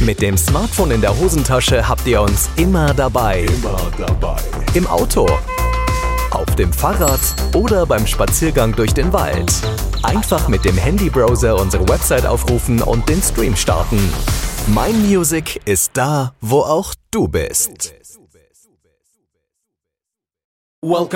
Mit dem Smartphone in der Hosentasche habt ihr uns immer dabei. Im Auto, auf dem Fahrrad oder beim Spaziergang durch den Wald. Einfach mit dem Handybrowser unsere Website aufrufen und den Stream starten. Mein Music ist da, wo auch du bist. Welcome